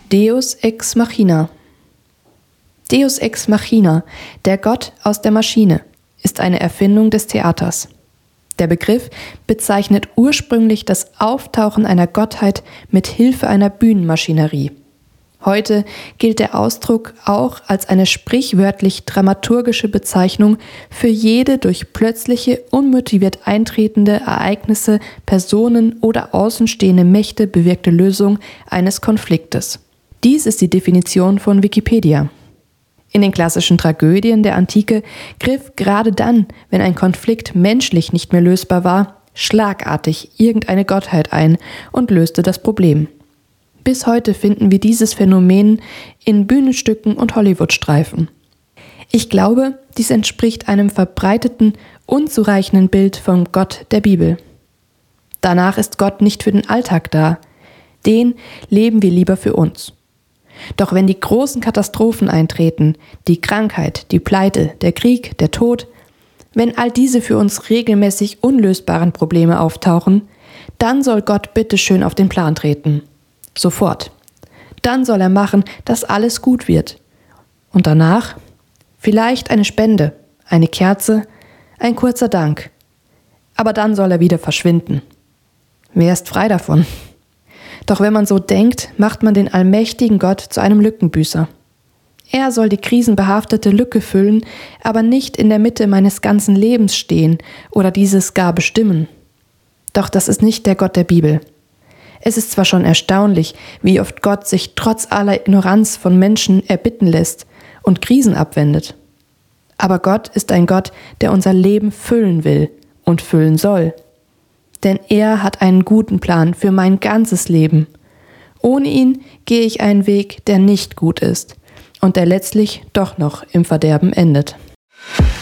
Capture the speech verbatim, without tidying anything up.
Deus ex machina. Deus ex machina, der Gott aus der Maschine, ist eine Erfindung des Theaters. Der Begriff bezeichnet ursprünglich das Auftauchen einer Gottheit mit Hilfe einer Bühnenmaschinerie. Heute gilt der Ausdruck auch als eine sprichwörtlich dramaturgische Bezeichnung für jede durch plötzliche, unmotiviert eintretende Ereignisse, Personen oder außenstehende Mächte bewirkte Lösung eines Konfliktes. Dies ist die Definition von Wikipedia. In den klassischen Tragödien der Antike griff gerade dann, wenn ein Konflikt menschlich nicht mehr lösbar war, schlagartig irgendeine Gottheit ein und löste das Problem. Bis heute finden wir dieses Phänomen in Bühnenstücken und Hollywood-Streifen. Ich glaube, dies entspricht einem verbreiteten, unzureichenden Bild vom Gott der Bibel. Danach ist Gott nicht für den Alltag da. Den leben wir lieber für uns. Doch wenn die großen Katastrophen eintreten, die Krankheit, die Pleite, der Krieg, der Tod, wenn all diese für uns regelmäßig unlösbaren Probleme auftauchen, dann soll Gott bitteschön auf den Plan treten. Sofort. Dann soll er machen, dass alles gut wird. Und danach? Vielleicht eine Spende, eine Kerze, ein kurzer Dank. Aber dann soll er wieder verschwinden. Wer ist frei davon? Doch wenn man so denkt, macht man den allmächtigen Gott zu einem Lückenbüßer. Er soll die krisenbehaftete Lücke füllen, aber nicht in der Mitte meines ganzen Lebens stehen oder dieses gar bestimmen. Doch das ist nicht der Gott der Bibel. Es ist zwar schon erstaunlich, wie oft Gott sich trotz aller Ignoranz von Menschen erbitten lässt und Krisen abwendet. Aber Gott ist ein Gott, der unser Leben füllen will und füllen soll. Denn er hat einen guten Plan für mein ganzes Leben. Ohne ihn gehe ich einen Weg, der nicht gut ist und der letztlich doch noch im Verderben endet.